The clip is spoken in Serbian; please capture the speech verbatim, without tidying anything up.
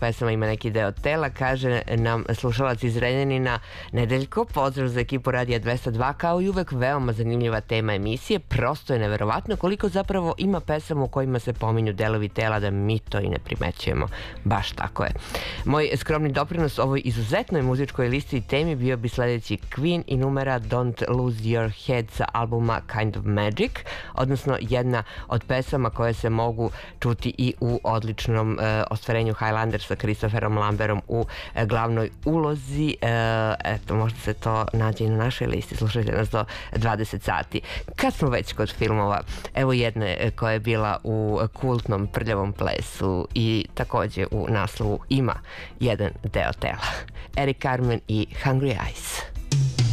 pesama ima neki deo tela, kaže nam slušalac iz Renjanina. Nedeljko, pozdrav za ekipu Radija dvesta dva, kao i uvek veoma zanimljiva tema emisije, prosto je neverovatno koliko zapravo ima pesama u kojima se pominju delovi tela da mi to i ne primećujemo. Baš tako je. Moj skromni doprinos ovoj izuzetnoj muzičkoj listi i temi bio bi sledeći: Queen i numera Don't Lose Your Head sa albuma Kind of Magic, odnosno jedna od pesama koje se mogu čuti i u odličnom e, ostvarenju Highlander sa Christopherom Lamberom u e, glavnoj ulozi. E, eto, možda se to nađe i na našoj listi. Slušajte nas do dvadeset sati. Kad smo već kod filmova, evo jedne koja je bila u kultnom Prljavom plesu i takođe u naslovu ima jedan deo tela. Eric Carmen i Hungry Eyes.